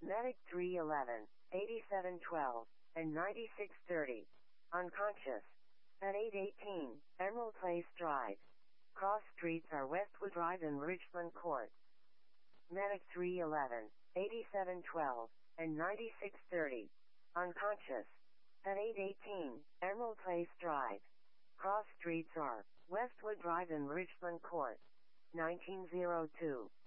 Medic 311, 8712, and 9630. Unconscious. At 818, Emerald Place Drive. Cross streets are Westwood Drive and Richland Court. Medic 311, 8712, and 9630. Unconscious. At 818, Emerald Place Drive. Cross streets are Westwood Drive and Richland Court. 1902.